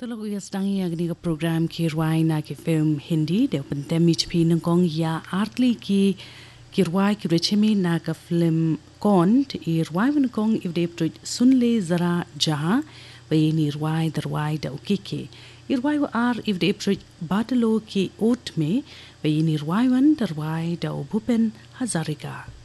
तो लोग ये स्टांगी अग्नि का प्रोग्राम की रवाई ना की फिल्म हिंदी दे पंते मिच भी नंगोंग या आर्टली की रवाई की रचे में ना का फिल्म कौन ये रवाई वन कोंग इवडे प्रोज सुन ले जरा जहाँ वही नी रवाई दरवाई दा उके के रवाई वो आर इवडे प्रोज बाटलो की ओट में वही नी रवाई वन दरवाई दा भूपेन हजारिका